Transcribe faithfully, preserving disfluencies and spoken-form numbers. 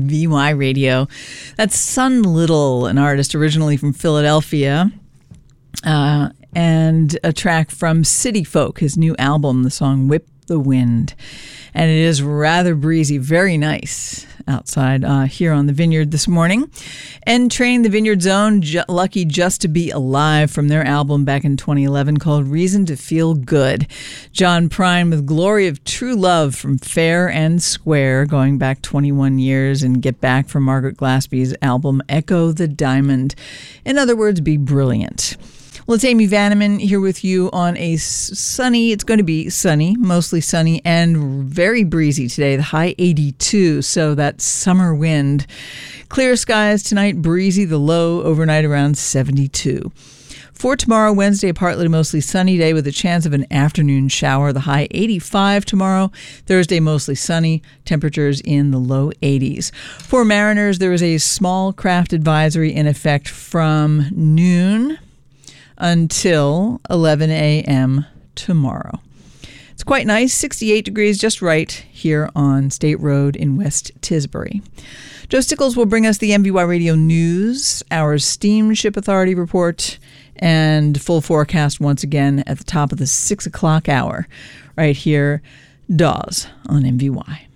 M V Y Radio. That's Sun Little, an artist originally from Philadelphia, uh, and a track from City Folk, his new album, the song Whip the Wind. And it is rather breezy, very nice outside uh, here on the Vineyard this morning. N-Train, the Vineyard Zone, ju- lucky just to be alive, from their album back in twenty eleven called Reason to Feel Good. John Prine with Glory of True Love from Fair and Square, going back twenty-one years, and Get Back from Margaret Glaspie's album Echo the Diamond. In other words, be brilliant. Well, it's Amy Vanneman here with you on a sunny, it's going to be sunny, mostly sunny and very breezy today, the high eighty-two, so that summer wind. Clear skies tonight, breezy, the low overnight around seventy-two. For tomorrow, Wednesday, partly to mostly sunny day with a chance of an afternoon shower, the high eighty-five tomorrow. Thursday, mostly sunny, temperatures in the low eighties. For mariners, there is a small craft advisory in effect from noon until eleven a.m. tomorrow. It's quite nice, sixty-eight degrees, just right here on State Road in West Tisbury. Joe Stickles will bring us the M V Y Radio News, our Steamship Authority report, and full forecast once again at the top of the six o'clock hour, right here, Dawes on M V Y.